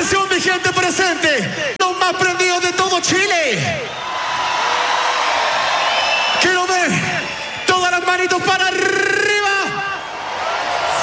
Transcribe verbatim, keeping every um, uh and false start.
Atención, mi gente presente, los más prendidos de todo Chile. Quiero ver todas las manitos para arriba.